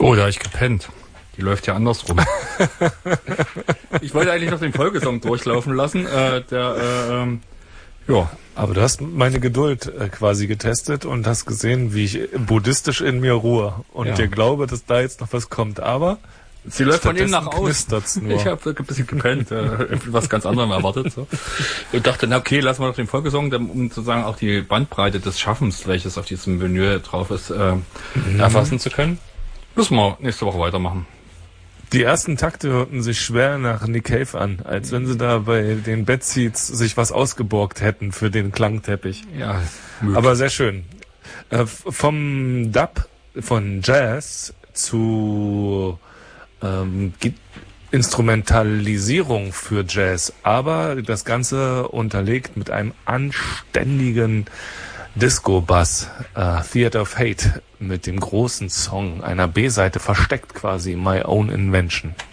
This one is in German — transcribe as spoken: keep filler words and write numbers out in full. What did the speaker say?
Oh, da hab ich gepennt. Die läuft ja andersrum. Ich wollte eigentlich noch den Folgesong durchlaufen lassen. Äh, der, äh, ähm, ja. Aber du hast meine Geduld äh, quasi getestet und hast gesehen, wie ich buddhistisch in mir ruhe und Ja. dir glaube, dass da jetzt noch was kommt. Aber sie läuft von innen nach außen. außen. Ich habe ein bisschen gepennt, äh, was ganz anderem erwartet. So. Und dachte, na okay, lassen wir doch den Folgesong, um sozusagen auch die Bandbreite des Schaffens, welches auf diesem Vinyl drauf ist, äh, mhm. erfassen zu können. Müssen wir nächste Woche weitermachen. Die ersten Takte hörten sich schwer nach Nick Cave an, als wenn sie da bei den Bedseats sich was ausgeborgt hätten für den Klangteppich. Ja, möglich. Aber sehr schön. Äh, vom Dub, von Jazz zu ähm, Instrumentalisierung für Jazz, aber das Ganze unterlegt mit einem anständigen Disco-Bass, uh, Theater of Hate, mit dem großen Song einer B-Seite versteckt quasi, My Own Invention.